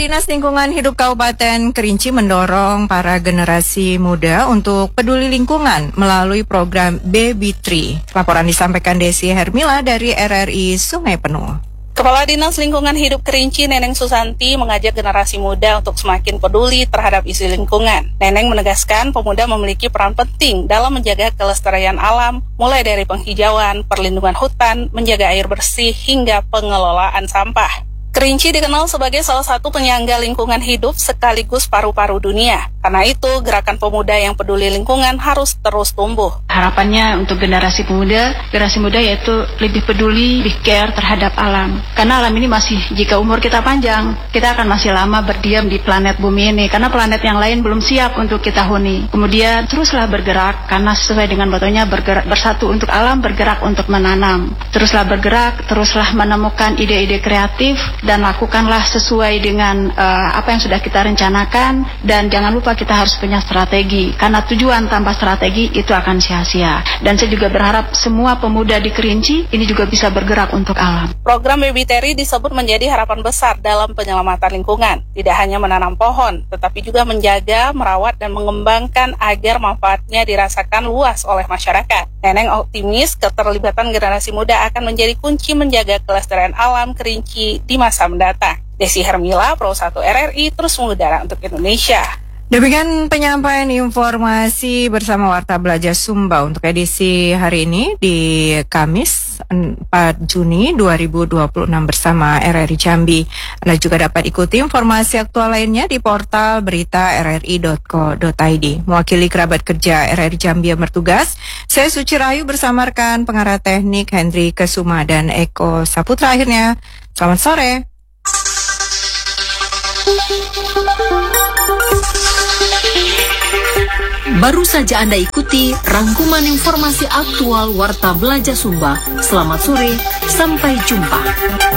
Dinas Lingkungan Hidup Kabupaten Kerinci mendorong para generasi muda untuk peduli lingkungan melalui program Baby Tree. Laporan disampaikan Desi Hermila dari RRI Sungai Penuh. Kepala Dinas Lingkungan Hidup Kerinci, Neneng Susanti, mengajak generasi muda untuk semakin peduli terhadap isu lingkungan. Neneng menegaskan pemuda memiliki peran penting dalam menjaga kelestarian alam, mulai dari penghijauan, perlindungan hutan, menjaga air bersih, hingga pengelolaan sampah. Kerinci dikenal sebagai salah satu penyangga lingkungan hidup sekaligus paru-paru dunia. Karena itu, gerakan pemuda yang peduli lingkungan harus terus tumbuh. Harapannya untuk generasi muda yaitu lebih peduli, lebih care terhadap alam. Karena alam ini masih, jika umur kita panjang, kita akan masih lama berdiam di planet bumi ini. Karena planet yang lain belum siap untuk kita huni. Kemudian teruslah bergerak, karena sesuai dengan motonya bergerak bersatu untuk alam, bergerak untuk menanam. Teruslah bergerak, teruslah menemukan ide-ide kreatif, dan lakukanlah sesuai dengan apa yang sudah kita rencanakan. Dan jangan lupa kita harus punya strategi, karena tujuan tanpa strategi itu akan sia-sia. Dan saya juga berharap semua pemuda di Kerinci ini juga bisa bergerak untuk alam. Program Baby Tree disebut menjadi harapan besar dalam penyelamatan lingkungan. Tidak hanya menanam pohon, tetapi juga menjaga, merawat, dan mengembangkan agar manfaatnya dirasakan luas oleh masyarakat. Neneng optimis keterlibatan generasi muda akan menjadi kunci menjaga kelestarian alam Kerinci di masa mendatang. Desi Hermila, Pro 1 RRI, terus mengudara untuk Indonesia. Demikian penyampaian informasi bersama Warta Belajar Sumba untuk edisi hari ini di Kamis 4 Juni 2026 bersama RRI Jambi. Anda juga dapat ikuti informasi aktual lainnya di portal berita rri.co.id. Mewakili kerabat kerja RRI Jambi yang bertugas, saya Suci Rahayu bersama rekan pengarah teknik Hendri Kesuma dan Eko Saputra. Akhirnya, selamat sore. Baru saja Anda ikuti rangkuman informasi aktual Warta Belajar Sumba. Selamat sore, sampai jumpa.